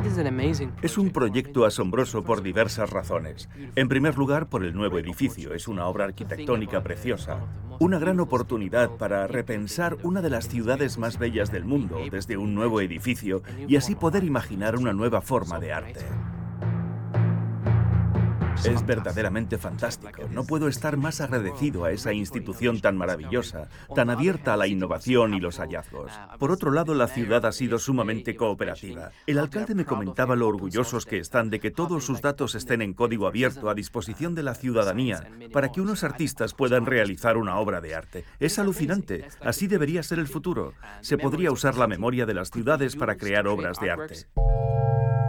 Es un proyecto asombroso por diversas razones. En primer lugar, por el nuevo edificio. Es una obra arquitectónica preciosa. Una gran oportunidad para repensar una de las ciudades más bellas del mundo desde un nuevo edificio y así poder imaginar una nueva forma de arte. Es verdaderamente fantástico. No puedo estar más agradecido a esa institución tan maravillosa, tan abierta a la innovación y los hallazgos. Por otro lado, la ciudad ha sido sumamente cooperativa. El alcalde me comentaba lo orgullosos que están de que todos sus datos estén en código abierto a disposición de la ciudadanía para que unos artistas puedan realizar una obra de arte. Es alucinante. Así debería ser el futuro. Se podría usar la memoria de las ciudades para crear obras de arte.